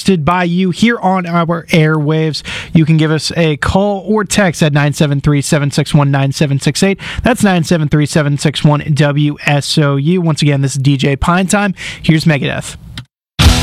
requested by you here on our airwaves. You can give us a call or text at 973-761-9768. That's 973-761-WSOU. Once again, this is DJ Pine Time. Here's Megadeth.